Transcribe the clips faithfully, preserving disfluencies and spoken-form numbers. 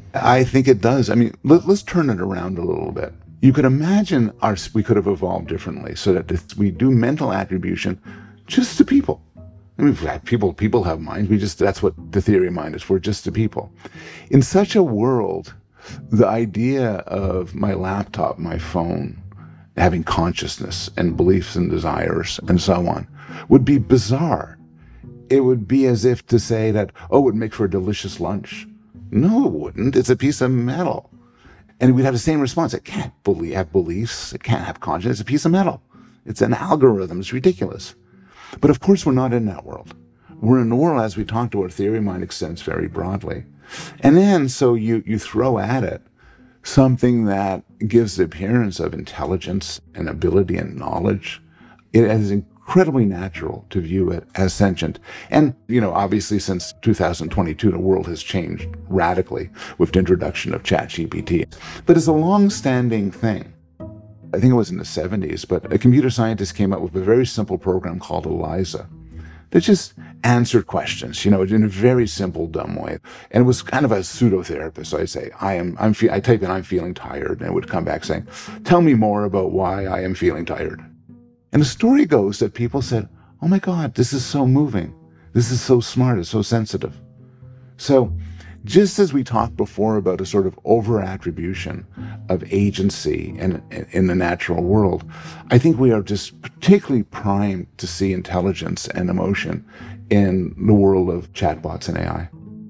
I think it does. I mean, let, let's turn it around a little bit. You could imagine our, we could have evolved differently so that if we do mental attribution just to people. I mean, people people have minds. We just that's what the theory of mind is. We're just the people. In such a world, the idea of my laptop, my phone, having consciousness and beliefs and desires and so on would be bizarre. It would be as if to say that, oh, it would make for a delicious lunch. No, it wouldn't. It's a piece of metal. And we'd have the same response. It can't believe, have beliefs. It can't have conscience. It's a piece of metal. It's an algorithm. It's ridiculous. But of course, we're not in that world. We're in a world, as we talked about, theory of mind extends very broadly. And then, so you, you throw at it something that gives the appearance of intelligence and ability and knowledge. It is incredibly natural to view it as sentient. And, you know, obviously since two thousand twenty-two, the world has changed radically with the introduction of ChatGPT. But it's a long-standing thing. I think it was in the seventies, but a computer scientist came up with a very simple program called ELIZA that just answered questions, you know, in a very simple, dumb way. And it was kind of a pseudo-therapist. So I'd say, I am, I'm, fe- I type in, I'm feeling tired. And it would come back saying, tell me more about why I am feeling tired. And the story goes that people said, oh my God, this is so moving. This is so smart. It's so sensitive. So just as we talked before about a sort of over-attribution of agency in, in the natural world, I think we are just particularly primed to see intelligence and emotion in the world of chatbots and A I.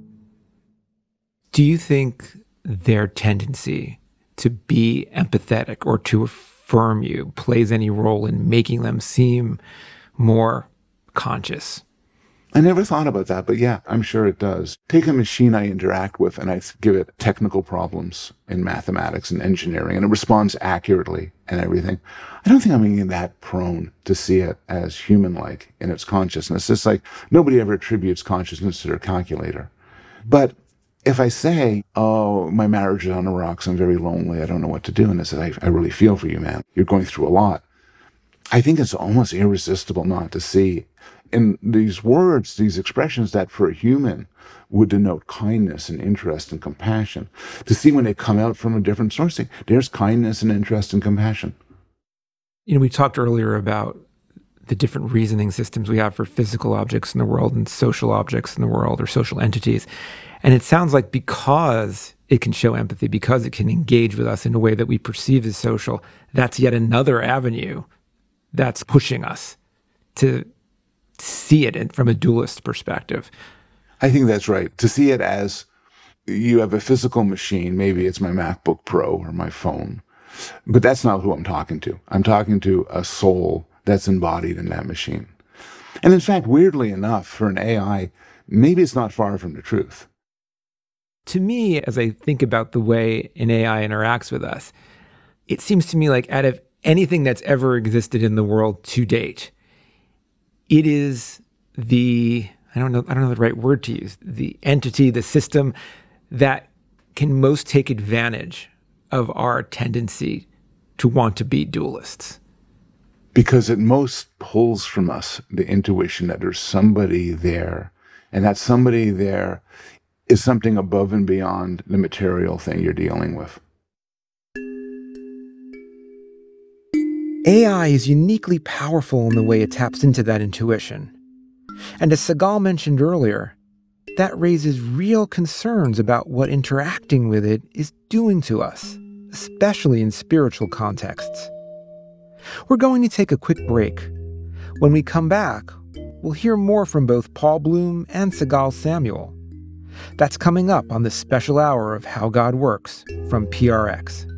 Do you think their tendency to be empathetic or to affirm you plays any role in making them seem more conscious? I never thought about that, but yeah, I'm sure it does. Take a machine I interact with and I give it technical problems in mathematics and engineering, and it responds accurately and everything. I don't think I'm even that prone to see it as human-like in its consciousness. It's like nobody ever attributes consciousness to their calculator. But if I say, oh, my marriage is on the rocks, I'm very lonely, I don't know what to do, and I say, I, I really feel for you, man. You're going through a lot. I think it's almost irresistible not to see in these words, these expressions that for a human would denote kindness and interest and compassion, to see when they come out from a different source, there's kindness and interest and compassion. You know, we talked earlier about the different reasoning systems we have for physical objects in the world and social objects in the world or social entities. And it sounds like because it can show empathy, because it can engage with us in a way that we perceive as social, that's yet another avenue that's pushing us to see it from a dualist perspective. I think that's right. To see it as you have a physical machine, maybe it's my MacBook Pro or my phone, but that's not who I'm talking to. I'm talking to a soul that's embodied in that machine. And in fact, weirdly enough, for an A I, maybe it's not far from the truth. To me, as I think about the way an A I interacts with us, it seems to me like out of anything that's ever existed in the world to date, it is the, I don't know, I don't know the right word to use, the entity, the system that can most take advantage of our tendency to want to be dualists. Because it most pulls from us the intuition that there's somebody there, and that somebody there is something above and beyond the material thing you're dealing with. A I is uniquely powerful in the way it taps into that intuition. And as Sigal mentioned earlier, that raises real concerns about what interacting with it is doing to us, especially in spiritual contexts. We're going to take a quick break. When we come back, we'll hear more from both Paul Bloom and Sigal Samuel. That's coming up on this special hour of How God Works from P R X.